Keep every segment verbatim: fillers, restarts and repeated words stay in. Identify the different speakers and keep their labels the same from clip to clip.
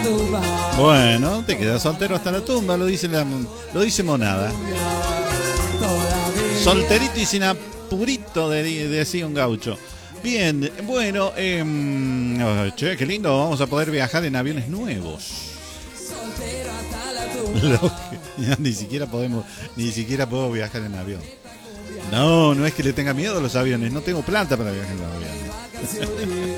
Speaker 1: Bueno, te quedas soltero hasta la tumba, lo dice, la, lo dice Monada. Solterito y sin apurito, de, de decía un gaucho. Bien, bueno, eh, che, qué lindo, vamos a poder viajar en aviones nuevos. Lo que, ya, ni siquiera podemos, ni siquiera puedo viajar en avión. No, no es que le tenga miedo a los aviones, no tengo plata para viajar en aviones.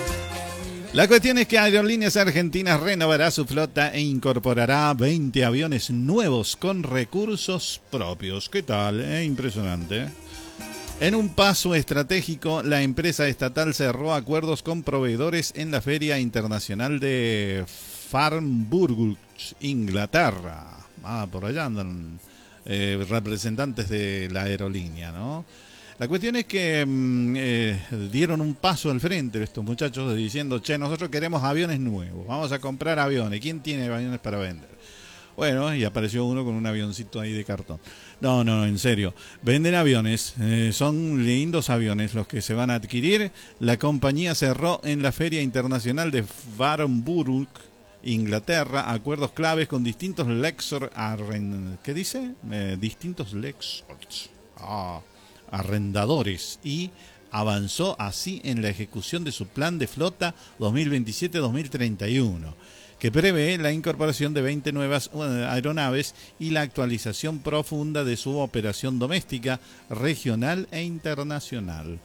Speaker 1: La cuestión es que Aerolíneas Argentinas renovará su flota e incorporará veinte aviones nuevos con recursos propios. ¿Qué tal? Eh? Impresionante. En un paso estratégico, la empresa estatal cerró acuerdos con proveedores en la Feria Internacional de Farnborough, Inglaterra. Ah, por allá andan eh, representantes de la aerolínea, ¿no? La cuestión es que eh, dieron un paso al frente estos muchachos diciendo, che, nosotros queremos aviones nuevos, vamos a comprar aviones, ¿quién tiene aviones para vender? Bueno, y apareció uno con un avioncito ahí de cartón. No, no, en serio, venden aviones, eh, son lindos aviones los que se van a adquirir. La compañía cerró en la Feria Internacional de Farnborough, Inglaterra, acuerdos claves con distintos Lexor, ¿qué dice? Eh, distintos Lexor, ah, arrendadores, y avanzó así en la ejecución de su plan de flota dos mil veintisiete a dos mil treinta y uno, que prevé la incorporación de veinte nuevas aeronaves y la actualización profunda de su operación doméstica, regional e internacional.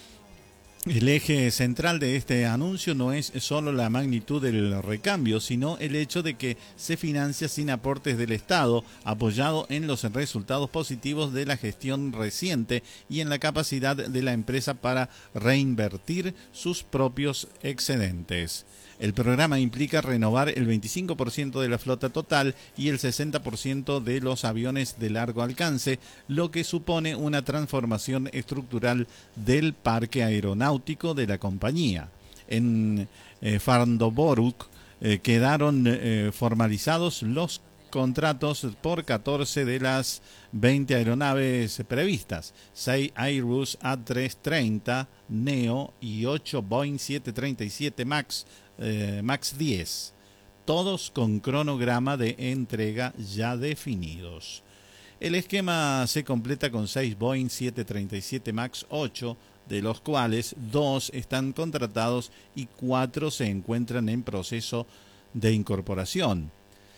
Speaker 1: El eje central de este anuncio no es solo la magnitud del recambio, sino el hecho de que se financia sin aportes del Estado, apoyado en los resultados positivos de la gestión reciente y en la capacidad de la empresa para reinvertir sus propios excedentes. El programa implica renovar el veinticinco por ciento de la flota total y el sesenta por ciento de los aviones de largo alcance, lo que supone una transformación estructural del parque aeronáutico de la compañía. En eh, Farnborough eh, quedaron eh, formalizados los contratos por catorce de las veinte aeronaves previstas, seis Airbus A trescientos treinta Neo y ocho Boeing setecientos treinta y siete MAX Eh, MAX diez, todos con cronograma de entrega ya definidos. El esquema se completa con seis Boeing setecientos treinta y siete MAX ocho, de los cuales dos están contratados y cuatro se encuentran en proceso de incorporación.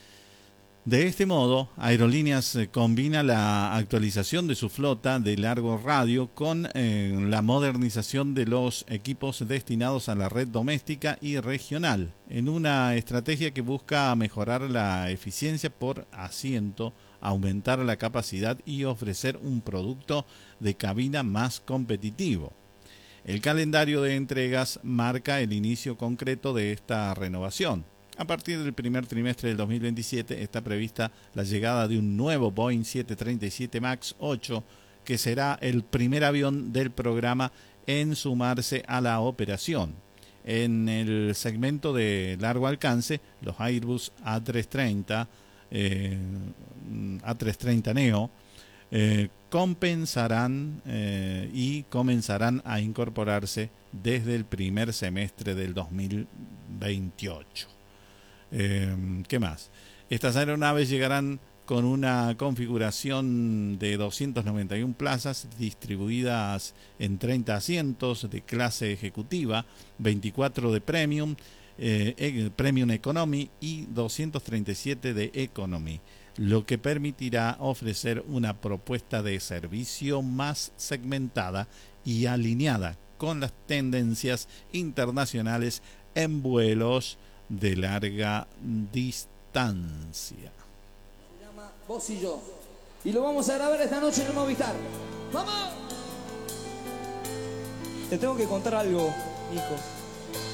Speaker 1: De este modo, Aerolíneas combina la actualización de su flota de largo radio con eh, la modernización de los equipos destinados a la red doméstica y regional, en una estrategia que busca mejorar la eficiencia por asiento, aumentar la capacidad y ofrecer un producto de cabina más competitivo. El calendario de entregas marca el inicio concreto de esta renovación. A partir del primer trimestre del dos mil veintisiete está prevista la llegada de un nuevo Boeing setecientos treinta y siete MAX ocho, que será el primer avión del programa en sumarse a la operación. En el segmento de largo alcance, los Airbus A trescientos treinta, eh, A trescientos treinta Neo, eh, compensarán eh, y comenzarán a incorporarse desde el primer semestre del dos mil veintiocho. Eh, ¿Qué más? Estas aeronaves llegarán con una configuración de doscientas noventa y una plazas distribuidas en treinta asientos de clase ejecutiva, veinticuatro de Premium, eh, Premium Economy y doscientos treinta y siete de Economy, lo que permitirá ofrecer una propuesta de servicio más segmentada y alineada con las tendencias internacionales en vuelos de larga distancia.
Speaker 2: Se llama Vos y Yo, y lo vamos a grabar esta noche en el Movistar. ¡Vamos!
Speaker 3: Te tengo que contar algo, Nico.